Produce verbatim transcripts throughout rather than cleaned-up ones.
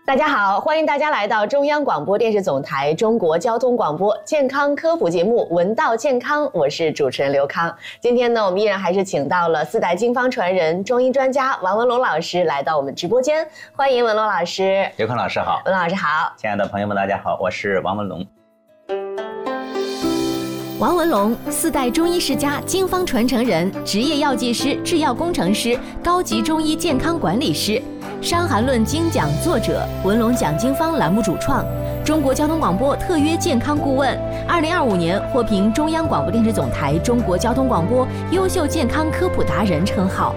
大家好，欢迎大家来到中央广播电视总台中国交通广播健康科普节目《闻道健康》，我是主持人刘康。今天呢，我们依然还是请到了四代经方传人、中医专家王文龙老师来到我们直播间，欢迎文龙老师。 刘康老师好， 文老师好， 亲爱的朋友们，大家好，我是王文龙。 王文龙，四代中医世家、经方传承人，职业药剂师、制药工程师，高级中医健康管理师，《伤寒论》精讲作者，文龙讲经方栏目主创，中国交通广播特约健康顾问，二零二五年获评中央广播电视总台中国交通广播优秀健康科普达人称号。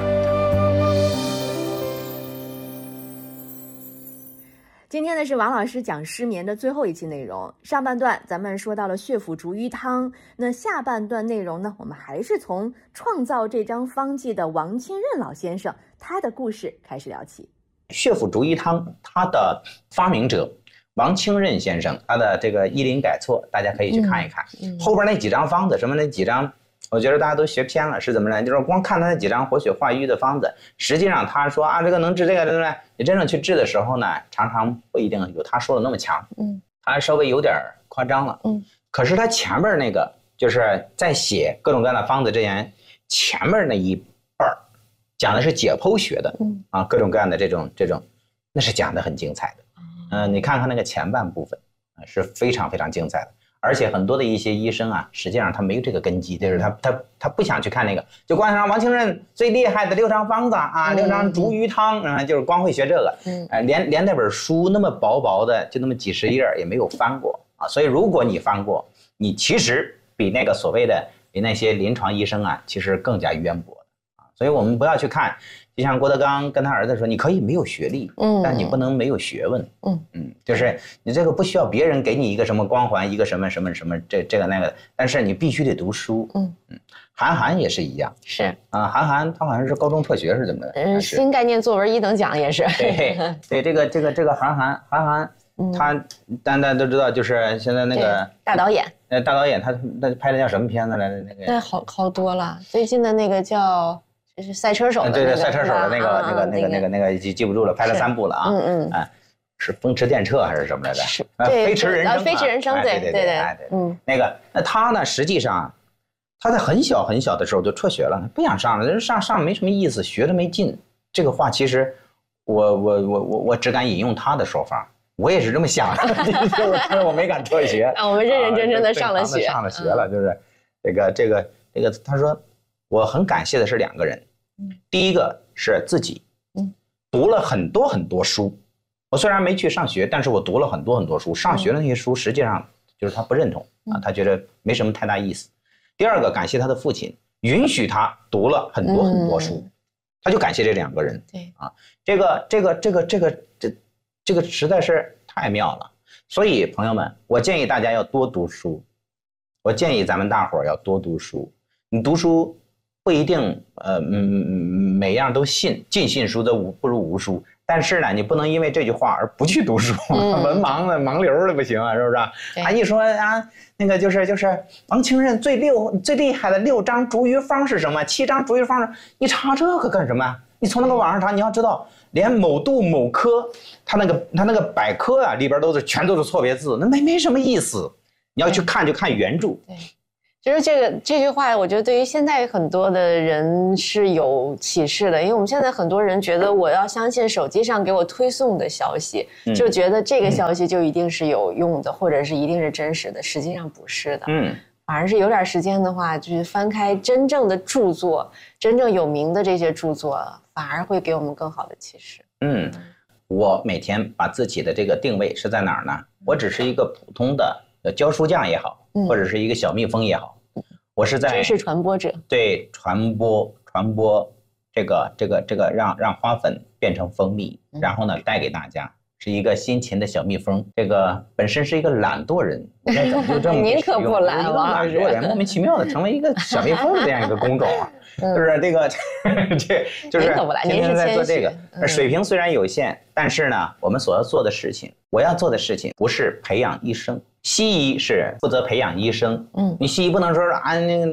今天呢是王老师讲失眠的最后一期内容，上半段咱们说到了血府逐瘀汤，那下半段内容呢，我们还是从创造这张方剂的王清任老先生他的故事开始聊起。 血府逐瘀汤，它的发明者王清任先生，他的这个医林改错，大家可以去看一看。嗯嗯、后边那几张方子，什么那几张，我觉得大家都学偏了，是怎么呢？就是光看他那几张活血化瘀的方子，实际上他说啊，这个能治这个，对不对？你真正去治的时候呢，常常不一定有他说的那么强，嗯，他稍微有点夸张了，嗯。可是他前面那个就是在写各种各样的方子之前，前面那一半讲的是解剖学的，嗯啊，各种各样的这种这种，那是讲的很精彩的，嗯、呃，你看看那个前半部分啊，是非常非常精彩的。而且很多的一些医生啊，实际上他没有这个根基，就是他他他不想去看那个，就光想王清任最厉害的六张方子啊，六张逐瘀汤啊，就是光会学这个，嗯，呃，连连那本书那么薄薄的，就那么几十页也没有翻过啊。所以如果你翻过，你其实比那个所谓的比那些临床医生啊，其实更加渊博啊。所以我们不要去看。就像郭德纲跟他儿子说，你可以没有学历，嗯，但你不能没有学问，嗯嗯，就是你这个不需要别人给你一个什么光环，一个什么什么什么这这个那个，但是你必须得读书，嗯嗯。韩寒也是一样， 是啊，韩寒他好像是高中辍学是怎么的？ 嗯，新概念作文一等奖也是。 对对，这个这个这个韩寒韩寒，他大家都知道，就是现在那个大导演， 呃，大导演他他拍的叫什么片子来着？那个那好好多了，最近的那个叫。就是赛车手的、那个， 对对，赛车手的那个、啊、那个、那个、那个、那个记记不住了，拍了三部了啊。嗯嗯，哎，是风驰电掣还是什么来着？ 是， 对，飞驰人生、啊， 飞驰人生，对对对对， 嗯，那个，那他呢，实际上他在很小很小的时候就辍学了，不想上了，上上没什么意思，学的没劲。这个话其实我我我我我只敢引用他的说法，我也是这么想的，但是我没敢辍学。 啊，我们认认真真的上了学， 上了学了，就是这个这个这个，他说我很感谢的是两个人。第一个是自己，嗯，读了很多很多书。我虽然没去上学，但是我读了很多很多书。上学的那些书，实际上就是他不认同啊，他觉得没什么太大意思。第二个，感谢他的父亲，允许他读了很多很多书，他就感谢这两个人。对啊，这个这个这个这个这这个实在是太妙了。所以朋友们，我建议大家要多读书。我建议咱们大伙儿要多读书。你读书。不一定，呃，嗯，每样都信，尽信书则无不如无书。但是呢，你不能因为这句话而不去读书，嗯、文盲的盲流的不行啊，是不是？啊，一说啊，那个就是就是王清任最六最厉害的六张逐瘀方是什么？七张逐瘀方，你查这个干什么？你从那个网上查，你要知道，连某度某科，他那个他那个百科啊，里边都是全都是错别字，那没没什么意思。你要去看就看原著。 对。其实这个这句话，我觉得对于现在很多的人是有启示的，因为我们现在很多人觉得我要相信手机上给我推送的消息，嗯、就觉得这个消息就一定是有用的，嗯、或者是一定是真实的，实际上不是的。嗯，反而是有点时间的话，就是翻开真正的著作，真正有名的这些著作，反而会给我们更好的启示。 嗯，我每天把自己的这个定位是在哪儿呢？我只是一个普通的教书匠也好，嗯、或者是一个小蜜蜂也好。我是在知识传播者， 对传播传播这个这个这个让让花粉变成蜂蜜，嗯、然后呢带给大家，是一个辛勤的小蜜蜂。这个本身是一个懒惰人，你看怎么就这么您可不懒， 王老师，懒惰人莫名其妙的成为一个小蜜蜂这样一个工种啊，嗯、就是这个这就是天天在做这个。嗯、水平虽然有限，但是呢，我们所要做的事情，我要做的事情不是培养医生。西医是负责培养医生，嗯，你西医不能说啊，那个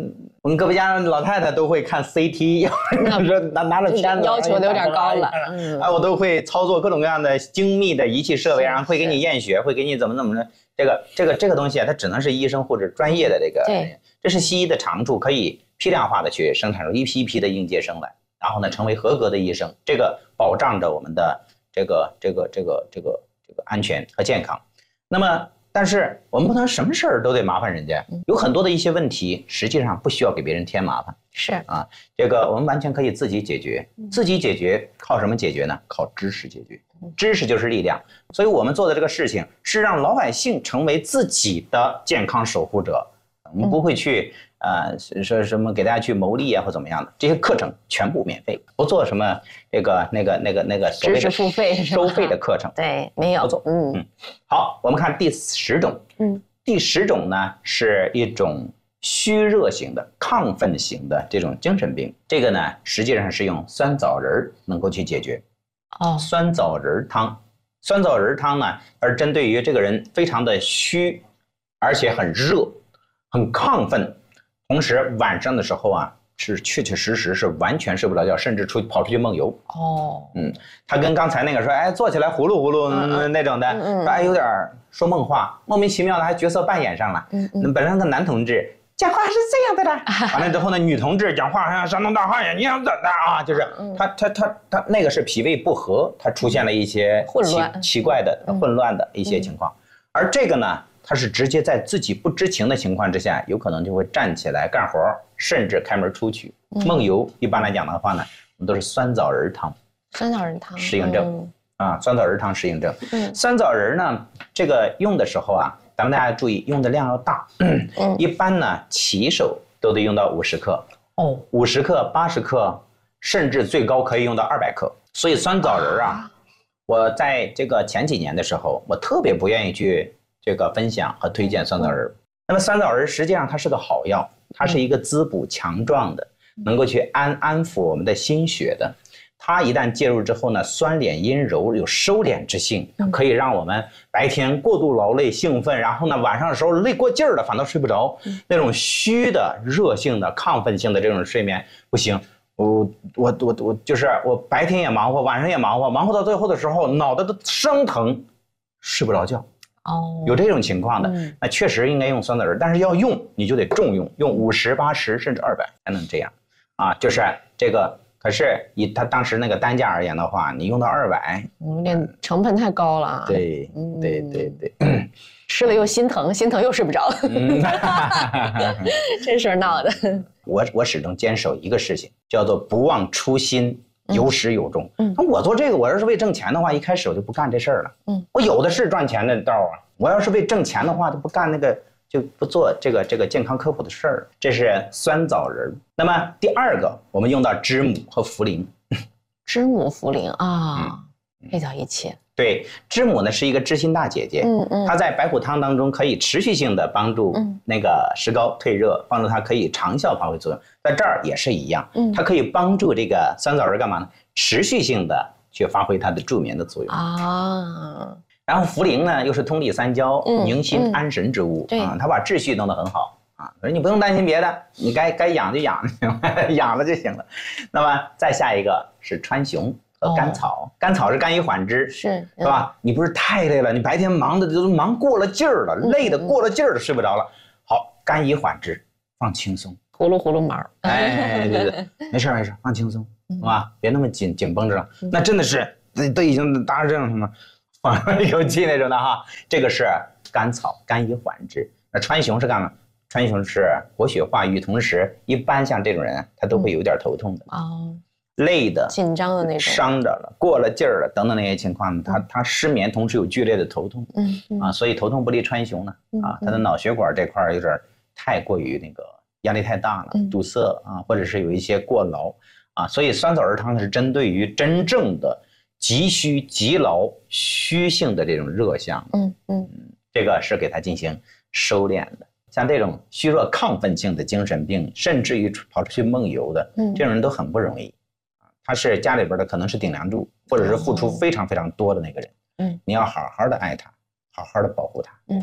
我们隔壁家老太太都会看 C T， 说拿拿着片子， 要求的有点高了。嗯， 啊，我都会操作各种各样的精密的仪器设备，然后会给你验血，会给你怎么怎么的。这个这个这个东西啊，它只能是医生或者专业的这个， 对， 这是西医的长处，可以批量化的去生产出一批一批的应届生来，然后呢成为合格的医生，这个保障着我们的这个这个这个这个这个安全和健康。那么，但是我们不能什么事儿都得麻烦人家，有很多的一些问题，实际上不需要给别人添麻烦。 是啊，这个我们完全可以自己解决，自己解决靠什么解决呢？靠知识解决，知识就是力量。所以我们做的这个事情是让老百姓成为自己的健康守护者，我们不会去呃说什么给大家去牟利啊或怎么样的，这些课程全部免费，不做什么这个那个那个那个知识付费收费的课程， 对，没有不做。嗯嗯，好，我们看第十种，嗯，第十种呢是一种虚热型的、亢奋型的这种精神病，这个呢实际上是用酸枣仁能够去解决。哦，酸枣仁汤，酸枣仁汤呢，而针对于这个人非常的虚，而且很热、很亢奋，同时晚上的时候啊，是确确实实是完全睡不着觉，甚至出跑出去梦游。哦，嗯，他跟刚才那个说，哎，坐起来呼噜呼噜、嗯、那种的，嗯嗯、哎，有点说梦话，莫名其妙的还角色扮演上了。嗯嗯，本身个男同志。讲话是这样的的，完了之后呢，女同志讲话像山东大汉一样，你想怎的啊？就是他他他他那个是脾胃不和，他出现了一些混乱、 奇怪的、混乱的一些情况。而这个呢，他是直接在自己不知情的情况之下，有可能就会站起来干活，甚至开门出去梦游。一般来讲的话呢，我们都是酸枣仁汤。 酸枣仁汤适应症啊，酸枣仁汤适应症。酸枣仁呢，这个用的时候啊。咱们大家注意，用的量要大，嗯，一般呢，起手都得用到五十克，哦，五十克、八十克，甚至最高可以用到二百克。所以酸枣仁啊，啊我在这个前几年的时候，我特别不愿意去这个分享和推荐酸枣仁。嗯、那么酸枣仁实际上它是个好药，它是一个滋补强壮的，能够去安安抚我们的心血的。它一旦介入之后呢，酸敛阴柔，有收敛之性，可以让我们白天过度劳累兴奋，然后呢晚上的时候累过劲儿了，反倒睡不着。那种虚的、热性的、亢奋性的这种睡眠不行。我我我我就是我白天也忙活，晚上也忙活，忙活到最后的时候，脑袋都生疼，睡不着觉。哦，有这种情况的，嗯、那确实应该用酸枣仁，但是要用你就得重用，用五十、八十甚至二百才能这样。啊，就是这个。可是以他当时那个单价而言的话，你用到二百， 有点成本太高了啊。 对，嗯、对对对， 吃了又心疼，心疼又睡不着，嗯、这事儿闹的。 我我始终坚守一个事情，叫做不忘初心，有始有终。嗯，那我做这个，我要是为挣钱的话，一开始我就不干这事儿了。嗯，我有的是赚钱的道啊，我要是为挣钱的话，就不干那个。就不做这个这个健康科普的事儿，这是酸枣仁。那么第二个，我们用到知母和茯苓。 知母茯苓啊，配到一起。 对，知母呢是一个知心大姐姐，嗯嗯，它在白虎汤当中可以持续性的帮助那个石膏退热，帮助它可以长效发挥作用。在这儿也是一样，嗯，它可以帮助这个酸枣仁干嘛呢？持续性的去发挥它的助眠的作用啊。然后茯苓呢，又是通利三焦、嗯、宁心安神之物、嗯、啊，它把秩序弄得很好啊。所以你不用担心别的，你该该养就养就行了，养了就行了。那么再下一个是川芎和甘草，哦、甘草是甘以缓之， 是是吧？嗯、你不是太累了，你白天忙的都忙过了劲儿了，嗯、累的过了劲儿了，睡不着了。好，甘以缓之，放轻松， 葫芦葫芦毛。 哎，对对，没事没事，放轻松，是吧？别那么紧紧绷着了，嗯、那真的是都已经达成这样什么。有气那种的哈，这个是甘草，甘以缓之。那川芎是干嘛？川芎是活血化瘀，同时一般像这种人，他都会有点头痛的哦，嗯、累的、 紧张的那种、 伤着了、过了劲儿了等等那些情况，他他失眠，同时有剧烈的头痛，嗯嗯啊，所以头痛不利川芎呢啊，他的脑血管这块有点太过于那个压力太大了，嗯、堵塞啊，或者是有一些过劳啊，所以酸枣仁汤是针对于真正的。急虚急劳虚性的这种热象，嗯嗯，这个是给它进行收敛的。像这种虚弱亢奋性的精神病，甚至于跑出去梦游的，嗯，这种人都很不容易啊。他是家里边的可能是顶梁柱，或者是付出非常非常多的那个人，嗯，你要好好的爱他，好好的保护他。嗯，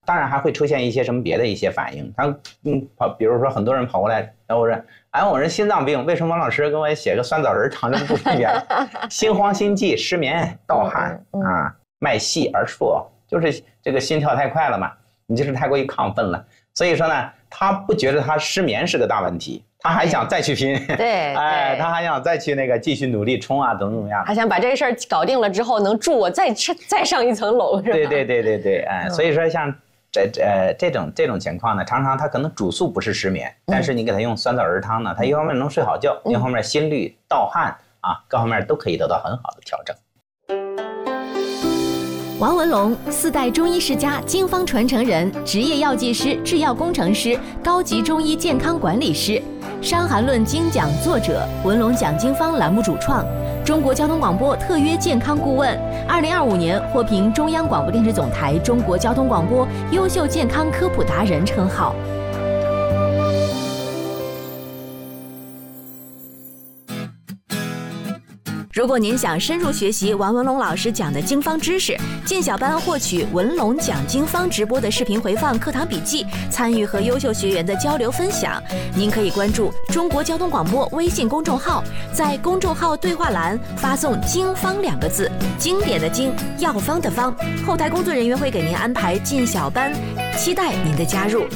当然还会出现一些什么别的一些反应。他嗯跑，比如说很多人跑过来，然后我说，哎，我是心脏病，为什么王老师给我写个酸枣仁糖这么不方便？心慌心悸、失眠、盗汗啊，脉细而硕，就是这个心跳太快了嘛，你就是太过于亢奋了。所以说呢，他不觉得他失眠是个大问题。他还想再去拼， 对， 哎，他还想再去那个继续努力冲啊，怎么怎么样？ 还想把这个事儿搞定了之后，能助我再再上一层楼，是吧？ 对对对对对，哎，嗯、所以说像这呃这种这种情况呢，常常他可能主诉不是失眠，嗯、但是你给他用酸枣仁汤呢，他一方面能睡好觉，嗯、一方面心率、盗汗啊各方面都可以得到很好的调整。 王文龙，四代中医世家经方传承人，职业药剂师、制药工程师，高级中医健康管理师，《伤寒论》精讲作者，文龙讲经方栏目主创，中国交通广播特约健康顾问，二零二五年获评中央广播电视总台中国交通广播优秀健康科普达人称号。如果您想深入学习王文龙老师讲的经方知识，进小班获取文龙讲经方直播的视频回放、课堂笔记，参与和优秀学员的交流分享，您可以关注中国交通广播微信公众号，在公众号对话栏发送“经方”两个字，经典的经，药方的方，后台工作人员会给您安排进小班，期待您的加入。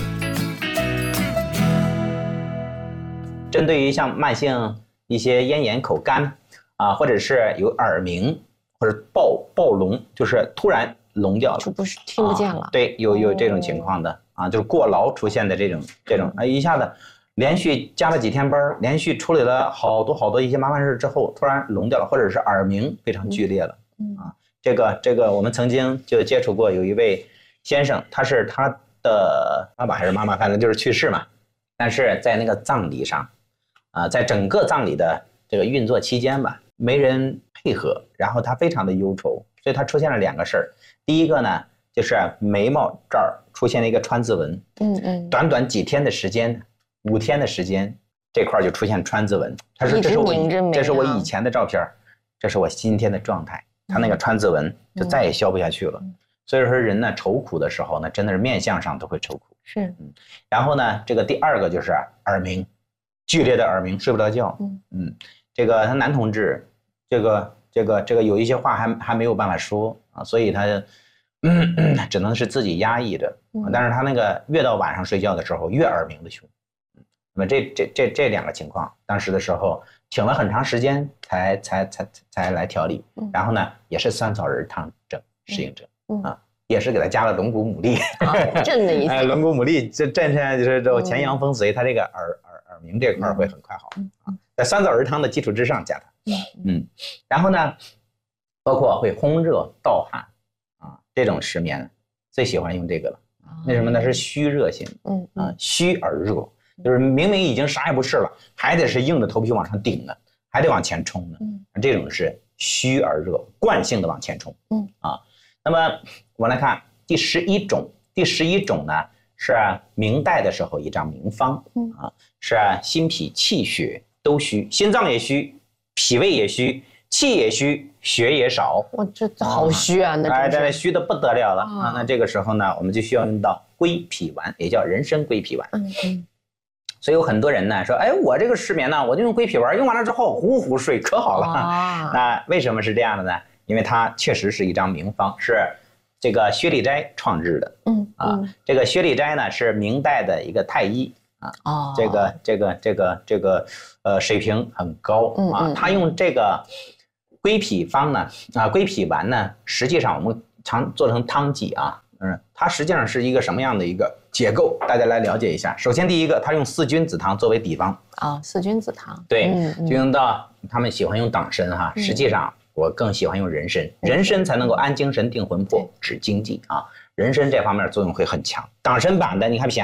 针对于像慢性一些咽炎、口干。啊，或者是有耳鸣，或者暴暴聋，就是突然聋掉了， 就不是听不见了。 啊、对，有有这种情况的啊，就是过劳出现的这种这种，啊，一下子连续加了几天班，连续处理了好多好多一些麻烦事之后，突然聋掉了，或者是耳鸣非常剧烈了。嗯啊，这个这个我们曾经就接触过，有一位先生，他是他的爸爸还是妈妈，反正就是去世嘛，但是在那个葬礼上，啊，在整个葬礼的这个运作期间吧。没人配合，然后他非常的忧愁，所以他出现了两个事儿。第一个呢，就是眉毛这儿出现了一个川字纹，嗯嗯，短短几天的时间，五天的时间，这块就出现川字纹。他说这是我这是我以前的照片，这是我今天的状态。他那个川字纹就再也消不下去了。嗯、所以说人呢愁苦的时候呢，真的是面相上都会愁苦。 是， 嗯。然后呢，这个第二个就是耳鸣，剧烈的耳鸣，睡不着觉。嗯嗯，这个他男同志。这个这个这个有一些话还还没有办法说啊，所以他嗯嗯只能是自己压抑着。但是他那个越到晚上睡觉的时候越耳鸣的凶。那么这这这这两个情况，当时的时候请了很长时间才才才才来调理，然后呢也是酸枣仁汤症适应者啊，也是给他加了龙骨牡蛎， 镇了一下。 哎，龙骨牡蛎这镇上就是这前阳风随，他这个耳耳耳鸣这块会很快好啊，在酸枣仁汤的基础之上加它。嗯，然后呢，包括会烘热、盗汗啊，这种失眠最喜欢用这个了。为什么呢？是虚热型，嗯啊，虚而热，就是明明已经啥也不是了，还得是硬着头皮往上顶呢，还得往前冲呢。嗯，这种是虚而热，惯性的往前冲。嗯啊，那么我们来看第十一种，第十一种呢是明代的时候一张名方，嗯啊，是心脾气血都虚，心脏也虚。脾胃也虚，气也虚，血也少。 哇，这好虚啊！那哎，这虚的不得了了啊！那这个时候呢，我们就需要用到归脾丸，也叫人参归脾丸。嗯嗯。所以有很多人呢说，哎，我这个失眠呢，我就用归脾丸，用完了之后呼呼睡，可好了。啊、那为什么是这样的呢？因为它确实是一张名方，是这个薛礼斋创制的。嗯啊，这个薛礼斋呢是明代的一个太医。啊，哦，这个这个这个这个，呃，水平很高啊。他用这个归脾方呢，啊，归脾丸呢，实际上我们常做成汤剂啊，嗯，它实际上是一个什么样的一个结构？大家来了解一下。首先，第一个，他用四君子汤作为底方啊，四君子汤， 对，嗯、就用到他们喜欢用党参哈，实际上我更喜欢用人参，人参才能够安精神、定魂魄、止惊悸啊。人参这方面作用会很强，党参版的你看显